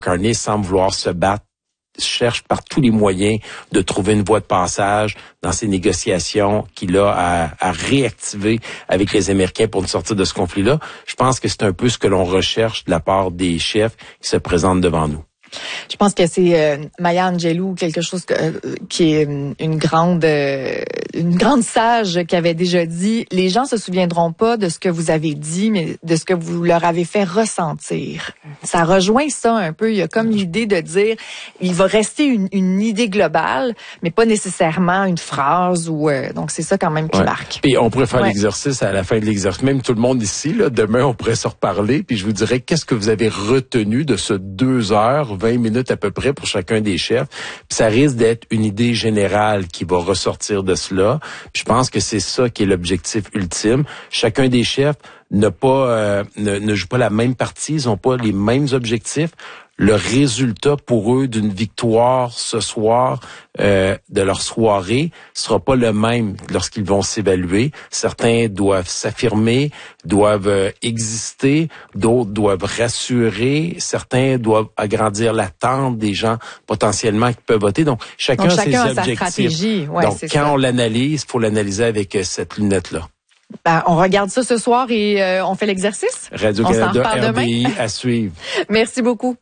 Carney semble vouloir se battre, cherche par tous les moyens de trouver une voie de passage dans ces négociations qu'il a à réactiver avec les Américains pour nous sortir de ce conflit-là. Je pense que c'est un peu ce que l'on recherche de la part des chefs qui se présentent devant nous. Je pense que c'est Maya Angelou, quelque chose qui est une grande sage qui avait déjà dit, les gens se souviendront pas de ce que vous avez dit, mais de ce que vous leur avez fait ressentir. Ça rejoint ça un peu. Il y a comme l'idée de dire, il va rester une idée globale, mais pas nécessairement une phrase ou donc c'est ça quand même qui marque. Puis on pourrait faire l'exercice à la fin de l'exercice. Même tout le monde ici, là, demain on pourrait se reparler. Puis je vous dirais, qu'est-ce que vous avez retenu de ce 2 heures, 20 minutes à peu près pour chacun des chefs. Puis ça risque d'être une idée générale qui va ressortir de cela. Puis je pense que c'est ça qui est l'objectif ultime. Chacun des chefs ne joue pas la même partie, ils n'ont pas les mêmes objectifs. Le résultat pour eux d'une victoire ce soir de leur soirée sera pas le même lorsqu'ils vont s'évaluer. Certains doivent s'affirmer, doivent exister, d'autres doivent rassurer, certains doivent agrandir l'attente des gens potentiellement qui peuvent voter. Donc chacun a ses objectifs. Sa stratégie. Ouais, donc quand on l'analyse, il faut l'analyser avec cette lunette-là. Ben, on regarde ça ce soir et on fait l'exercice. Radio-Canada, RDI à suivre. Merci beaucoup.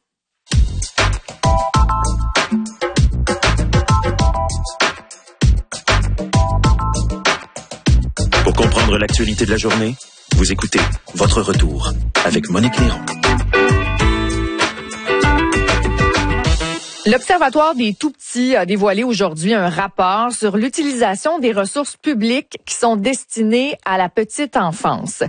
Pour comprendre l'actualité de la journée, vous écoutez Votre Retour avec Monique Néron. L'Observatoire des Tout-Petits a dévoilé aujourd'hui un rapport sur l'utilisation des ressources publiques qui sont destinées à la petite enfance.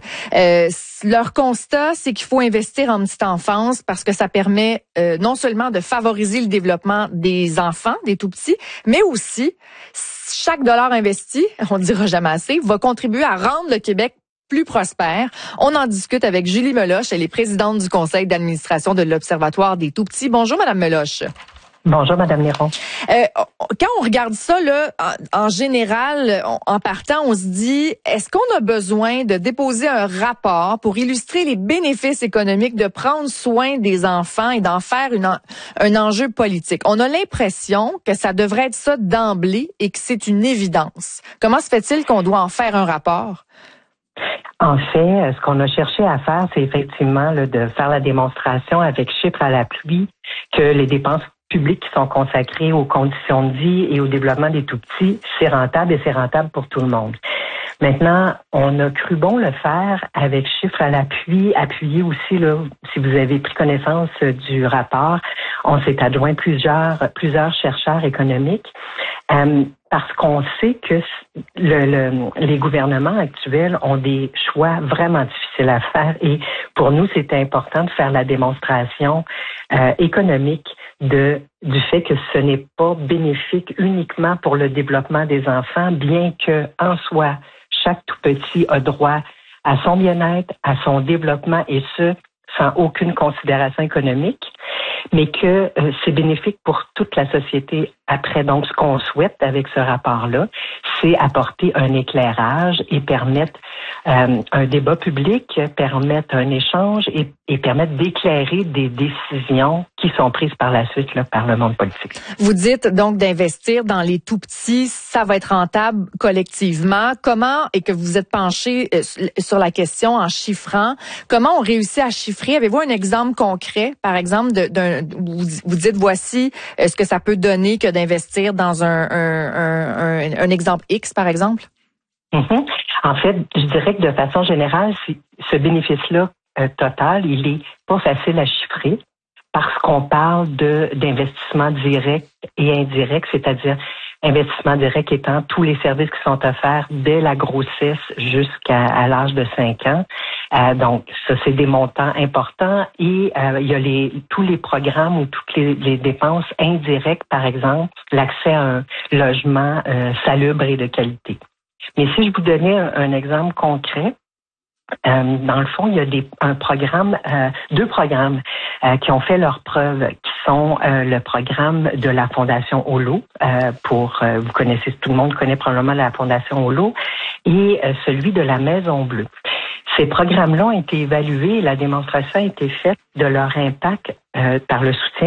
Leur constat, c'est qu'il faut investir en petite enfance parce que ça permet non seulement de favoriser le développement des enfants, des Tout-Petits, mais aussi, chaque dollar investi, on ne dira jamais assez, va contribuer à rendre le Québec plus prospère. On en discute avec Julie Meloche, elle est présidente du conseil d'administration de l'Observatoire des Tout-Petits. Bonjour, Madame Meloche. Bonjour, Madame Néron. Quand on regarde ça, là, en général, en partant, on se dit, est-ce qu'on a besoin de déposer un rapport pour illustrer les bénéfices économiques de prendre soin des enfants et d'en faire un enjeu politique? On a l'impression que ça devrait être ça d'emblée et que c'est une évidence. Comment se fait-il qu'on doit en faire un rapport? En fait, ce qu'on a cherché à faire, c'est effectivement là, de faire la démonstration avec chiffres à l'appui que les dépenses publiques qui sont consacrées aux conditions de vie et au développement des tout-petits, c'est rentable et c'est rentable pour tout le monde. Maintenant, on a cru bon le faire avec chiffres à l'appui, appuyé aussi, là, si vous avez pris connaissance du rapport, on s'est adjoint plusieurs chercheurs économiques parce qu'on sait que les gouvernements actuels ont des choix vraiment difficiles à faire et pour nous, c'était important de faire la démonstration économique du fait que ce n'est pas bénéfique uniquement pour le développement des enfants, bien que en soi, chaque tout petit a droit à son bien-être, à son développement et ce, sans aucune considération économique, mais que c'est bénéfique pour toute la société après. Donc, ce qu'on souhaite avec ce rapport-là, c'est apporter un éclairage et permettre un débat public, permettre un échange et permettre d'éclairer des décisions qui sont prises par la suite là, par le monde politique. Vous dites donc d'investir dans les tout-petits, ça va être rentable collectivement. Comment, et que vous êtes penché sur la question en chiffrant, comment on réussit à chiffrer? Avez-vous un exemple concret, par exemple, vous dites voici ce que ça peut donner que d'investir dans un exemple X, par exemple? Mm-hmm. En fait, je dirais que de façon générale, ce bénéfice-là total, il est pas facile à chiffrer parce qu'on parle d'investissement direct et indirect, c'est-à-dire investissement direct étant tous les services qui sont offerts dès la grossesse jusqu'à l'âge de 5 ans. Donc, ça, c'est des montants importants et il y a tous les programmes ou toutes les dépenses indirectes, par exemple, l'accès à un logement salubre et de qualité. Mais si je vous donnais un exemple concret, dans le fond, il y a deux programmes qui ont fait leurs preuves, qui sont le programme de la Fondation Holo, vous connaissez, tout le monde connaît probablement la Fondation Holo, et celui de la Maison Bleue. Ces programmes-là ont été évalués et la démonstration a été faite de leur impact par le soutien